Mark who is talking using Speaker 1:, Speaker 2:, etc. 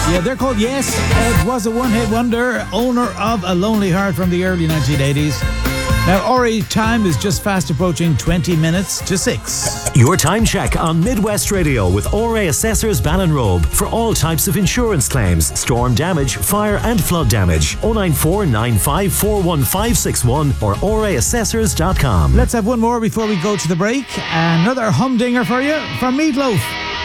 Speaker 1: Yeah, they're called Yes. Ed was a one-hit wonder, owner of A Lonely Heart from the early 1980s. Now, Ori, time is just fast approaching 20 minutes to 6.
Speaker 2: Your time check on Midwest Radio with Ore Assessors Ballinrobe for all types of insurance claims, storm damage, fire and flood damage. 094 9541561 or oreassessors.com.
Speaker 1: Let's have one more before we go to the break. Another humdinger for you from Meatloaf.